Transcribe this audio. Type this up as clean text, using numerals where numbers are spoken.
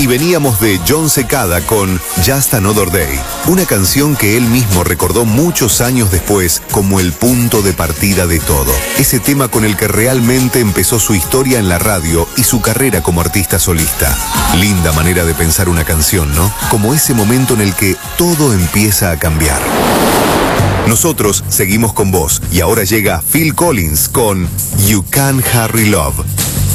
Y veníamos de Jon Secada con Just Another Day, una canción que él mismo recordó muchos años después como el punto de partida de todo. Ese tema con el que realmente empezó su historia en la radio y su carrera como artista solista. Linda manera de pensar una canción, ¿no? Como ese momento en el que todo empieza a cambiar. Nosotros seguimos con vos y ahora llega Phil Collins con You Can Hurry Love.